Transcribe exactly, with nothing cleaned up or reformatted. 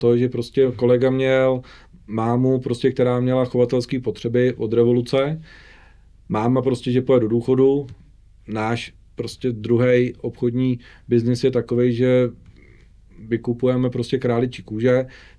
to, že prostě kolega měl mámu, prostě, která měla chovatelské potřeby od revoluce. Máma prostě, že pojede do důchodu. Náš prostě druhý obchodní biznis je takový, že vykupujeme prostě králičí kůže,